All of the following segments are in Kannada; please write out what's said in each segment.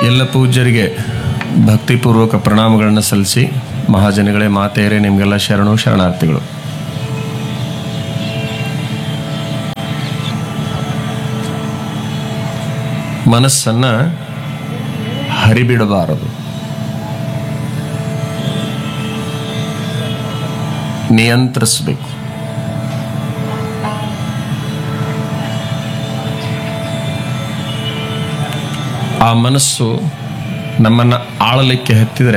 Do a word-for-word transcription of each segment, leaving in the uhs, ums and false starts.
ಎಲ್ಲ ಪೂಜ್ಯರಿಗೆ ಭಕ್ತಿಪೂರ್ವಕ ಪ್ರಣಾಮಗಳನ್ನು ಸಲ್ಲಿಸಿ, ಮಹಾಜನಗಳೇ, ಮಾತೆಯರೇ, ನಿಮಗೆಲ್ಲ ಶರಣು ಶರಣಾರ್ಥಿಗಳು. ಮನಸ್ಸನ್ನು ಹರಿಬಿಡಬಾರದು, ನಿಯಂತ್ರಿಸಬೇಕು. ಆ ಮನಸ್ಸು ನಮ್ಮನ್ನು ಆಳಲಿಕ್ಕೆ ಹತ್ತಿದರೆ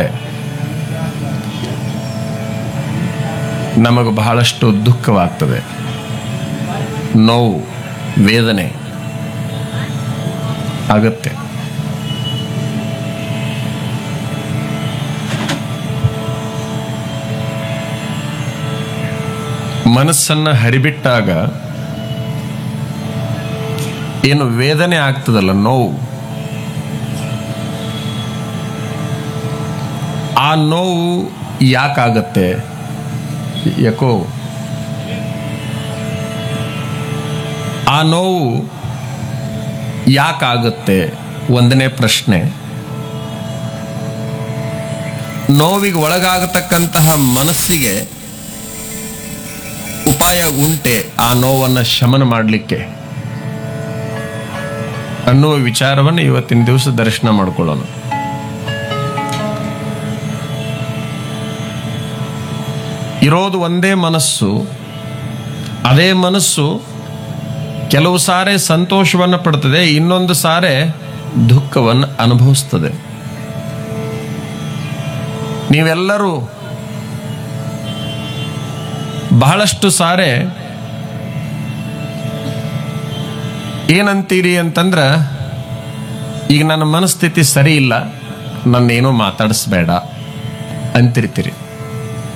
ನಮಗೆ ಬಹಳಷ್ಟು ದುಃಖವಾಗ್ತದೆ, ನೋವು, ವೇದನೆ ಆಗತ್ತೆ. ಮನಸ್ಸನ್ನು ಹರಿಬಿಟ್ಟಾಗ ಏನು ವೇದನೆ ಆಗ್ತದಲ್ಲ, ನೋವು, ಆ ನೋವು ಯಾಕಾಗತ್ತೆ? ಯಾಕೋ ಆ ನೋವು ಯಾಕಾಗುತ್ತೆ? ಒಂದನೇ ಪ್ರಶ್ನೆ. ನೋವಿಗೆ ಒಳಗಾಗತಕ್ಕಂತಹ ಮನಸ್ಸಿಗೆ ಉಪಾಯ ಉಂಟೆ ಆ ನೋವನ್ನು ಶಮನ ಮಾಡಲಿಕ್ಕೆ ಅನ್ನುವ ವಿಚಾರವನ್ನು ಇವತ್ತಿನ ದಿವಸ ದರ್ಶನ ಮಾಡಿಕೊಳ್ಳೋಣ. ಇರೋದು ಒಂದೇ ಮನಸ್ಸು. ಅದೇ ಮನಸ್ಸು ಕೆಲವು ಸಾರೆ ಸಂತೋಷವನ್ನು ಪಡ್ತದೆ, ಇನ್ನೊಂದು ಸಾರೆ ದುಃಖವನ್ನು ಅನುಭವಿಸ್ತದೆ. ನೀವೆಲ್ಲರೂ ಬಹಳಷ್ಟು ಸಾರೆ ಏನಂತೀರಿ ಅಂತಂದ್ರೆ, ಈಗ ನನ್ನ ಮನಸ್ಥಿತಿ ಸರಿ ಇಲ್ಲ, ನನ್ನೇನೋ ಮಾತಾಡಿಸ್ಬೇಡ ಅಂತಿರ್ತೀರಿ.